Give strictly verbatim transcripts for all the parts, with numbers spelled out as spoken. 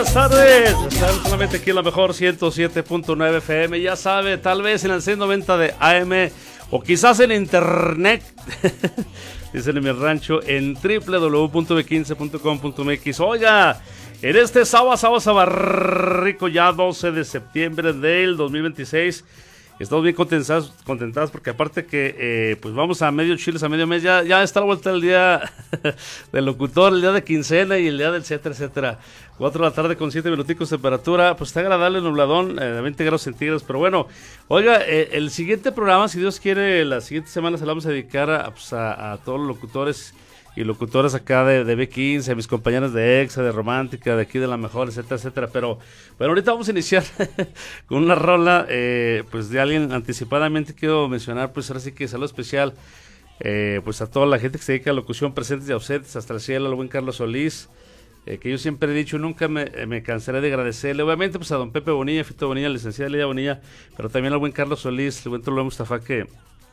Buenas tardes, están solamente aquí en la mejor ciento siete punto nueve F M, ya sabe, tal vez en el seiscientos noventa de A M o quizás en internet, dicen en mi rancho, en doble u doble u doble u punto b quince punto com punto m x. Oiga, en este sábado, sábado, sábado rico, ya doce de septiembre del dos mil veintiséis, estamos bien contentas, contentas porque aparte que eh, pues vamos a medio chiles, a medio mes, ya, ya está la vuelta el día del locutor, el día de quincena y el día del etcétera, etcétera. cuatro de la tarde con siete minuticos de temperatura, pues está agradable, nubladón, eh, de veinte grados centígrados, pero bueno, oiga, eh, el siguiente programa, si Dios quiere, la siguiente semana se la vamos a dedicar a, pues a, a todos los locutores y locutoras acá de, de B quince, a mis compañeras de EXA, de Romántica, de aquí de La Mejor, etcétera, etcétera. Pero bueno, ahorita vamos a iniciar con una rola, eh, pues de alguien anticipadamente. Quiero mencionar, pues ahora sí que saludo especial, eh, pues a toda la gente que se dedica a locución, presentes y ausentes, hasta el cielo, al buen Carlos Solís, eh, que yo siempre he dicho, nunca me, me cansaré de agradecerle, obviamente pues a don Pepe Bonilla, Fito Bonilla, licenciada Lidia Bonilla, pero también al buen Carlos Solís, el buen Tolo Mustafa, que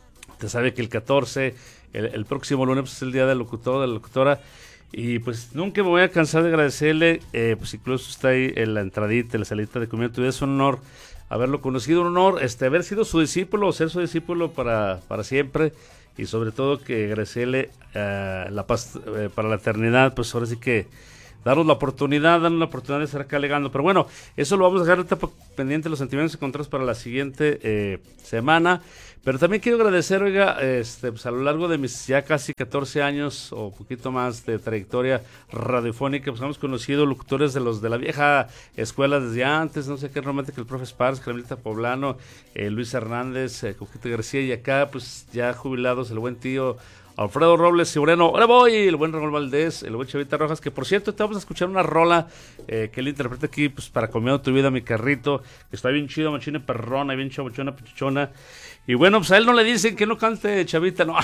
te sabe que el catorce, el, el próximo lunes, pues, es el día del locutor, de la locutora, y pues nunca me voy a cansar de agradecerle, eh, pues incluso está ahí en la entradita, en la salita de comida. Es un honor haberlo conocido, un honor este, haber sido su discípulo, ser su discípulo para, para siempre, y sobre todo que agradecerle uh, la paz uh, para la eternidad, pues ahora sí que darnos la oportunidad, darnos la oportunidad de estar acá alegando. Pero bueno, eso lo vamos a dejar ahorita pendiente de los sentimientos encontrados para la siguiente eh, semana. Pero también quiero agradecer, oiga, este, pues a lo largo de mis ya casi catorce años o poquito más de trayectoria radiofónica, pues hemos conocido locutores de los de la vieja escuela desde antes, no sé qué, romántica, el profe Spars, Carmelita Poblano, eh, Luis Hernández, eh, Coquita García, y acá pues ya jubilados, el buen tío Alfredo Robles y Moreno, ¡ahora voy! El buen Raúl Valdés, el buen Chavita Rojas, que por cierto, te vamos a escuchar una rola eh, que él interpreta aquí, pues para Comiendo tu Vida, mi carrito, que está bien chido, machina perrona, bien chabuchona, pichichona. Y bueno, pues a él no le dicen que no cante Chavita, no,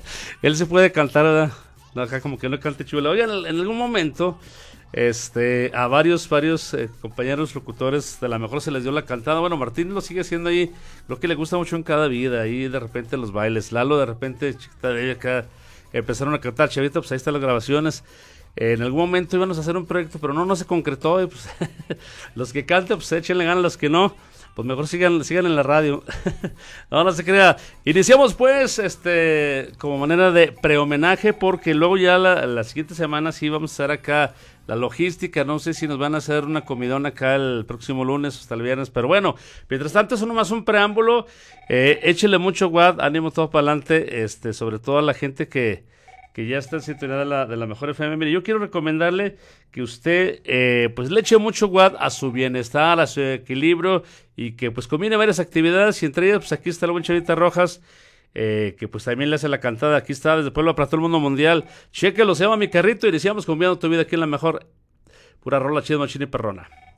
él se puede cantar, ¿verdad? No, acá como que no cante chula. Oigan, en, en algún momento, este, a varios, varios eh, compañeros locutores de La Mejor se les dio la cantada. Bueno, Martín lo sigue haciendo ahí, creo que le gusta mucho en Cada Vida, ahí de repente los bailes. Lalo de repente, chiquita de ella acá, empezaron a cantar Chavita, pues ahí están las grabaciones. Eh, en algún momento íbamos a hacer un proyecto, pero no, no se concretó. Y pues, los que canten, pues échenle ganas, los que no, pues mejor sigan, sigan en la radio. No, no se crea. Iniciamos pues, este, como manera de prehomenaje, porque luego ya la, la siguiente semana sí vamos a estar acá, la logística, no sé si nos van a hacer una comidona acá el próximo lunes hasta el viernes, pero bueno, mientras tanto es nomás un preámbulo, eh, échele mucho guad, ánimo todo para adelante, este, sobre todo a la gente que que ya está en sintonía de la, de la Mejor F M. Mire, yo quiero recomendarle que usted eh, pues le eche mucho guad a su bienestar, a su equilibrio, y que pues combine varias actividades, y entre ellas pues aquí está la buen Chavita Rojas, eh, que pues también le hace la cantada, aquí está desde Puebla para todo el mundo mundial. Chéquelo, se llama Mi Carrito, y iniciamos Comiendo tu Vida aquí en la Mejor, pura rola chida, machina y perrona.